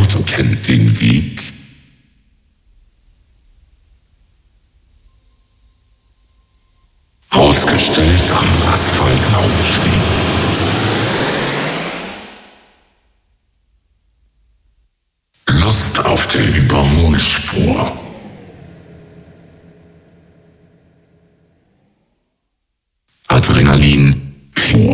Auto kennt den Weg. Ausgestellt am Asphaltaufstieg. Lust auf der Überholspur. Adrenalin.